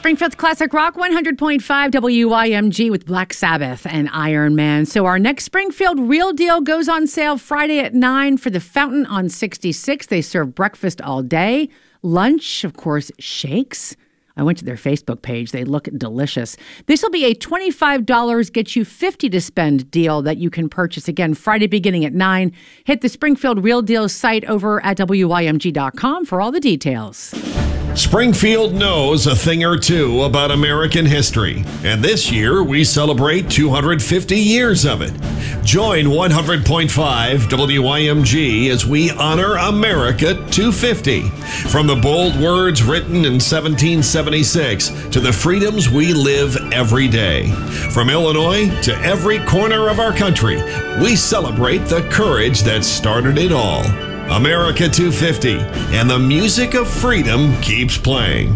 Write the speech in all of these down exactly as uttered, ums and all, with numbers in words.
Springfield's Classic Rock one hundred point five W Y M G with Black Sabbath and Iron Man. So our next Springfield Real Deal goes on sale Friday at nine for the Fountain on sixty-six. They serve breakfast all day. Lunch, of course, shakes. I went to their Facebook page. They look delicious. This will be a twenty-five dollars get you fifty to spend deal that you can purchase again Friday beginning at nine. Hit the Springfield Real Deals site over at W Y M G dot com for all the details. Springfield knows a thing or two about American history, and this year we celebrate two hundred fifty years of it. Join one hundred point five W Y M G as we honor America two fifty. From the bold words written in seventeen seventy-six to the freedoms we live every day. From Illinois to every corner of our country, we celebrate the courage that started it all. America two fifty, and the music of freedom keeps playing.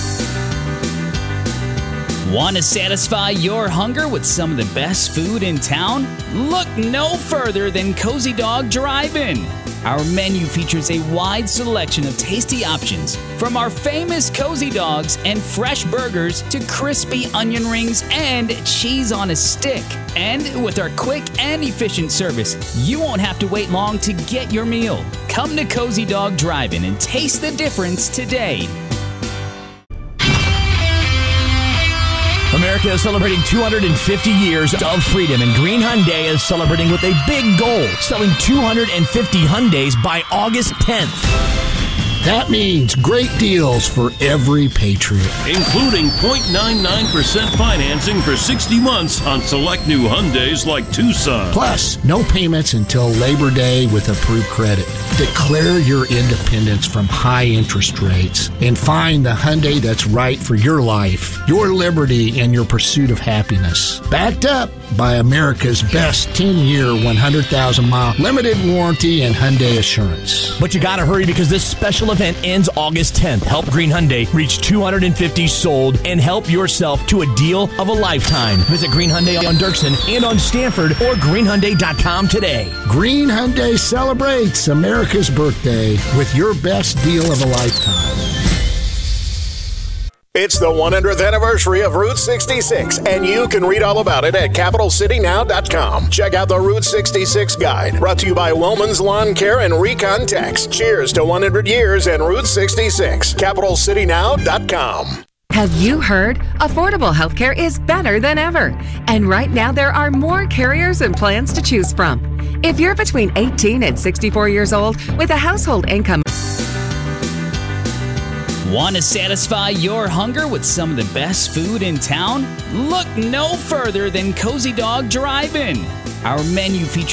Want to satisfy your hunger with some of the best food in town? Look no further than Cozy Dog Drive-In. Our menu features a wide selection of tasty options, from our famous Cozy Dogs and fresh burgers to crispy onion rings and cheese on a stick. And with our quick and efficient service, you won't have to wait long to get your meal. Come to Cozy Dog Drive-In and taste the difference today. America is celebrating two hundred fifty years of freedom, and Green Hyundai is celebrating with a big goal, selling two hundred fifty Hyundais by August tenth. That means great deals for every Patriot. Including zero point nine nine percent financing for sixty months on select new Hyundais like Tucson. Plus, no payments until Labor Day with approved credit. Declare your independence from high interest rates and find the Hyundai that's right for your life, your liberty, and your pursuit of happiness. Backed up by America's best ten-year, one hundred thousand mile limited warranty and Hyundai Assurance. But you gotta hurry because this special event ends August tenth. Help Green Hyundai reach two hundred fifty sold and help yourself to a deal of a lifetime. Visit Green Hyundai on Dirksen and on Stanford or green hyundai dot com today. Green Hyundai celebrates America's birthday with your best deal of a lifetime. It's the one hundredth anniversary of Route sixty-six, and you can read all about it at capital city now dot com. Check out the Route sixty-six Guide, brought to you by Woman's Lawn Care and Recon Tex. Cheers to one hundred years and Route sixty-six. capital city now dot com. Have you heard? Affordable healthcare is better than ever. And right now there are more carriers and plans to choose from. If you're between eighteen and sixty-four years old with a household income. Want to satisfy your hunger with some of the best food in town? Look no further than Cozy Dog Drive-In. Our menu features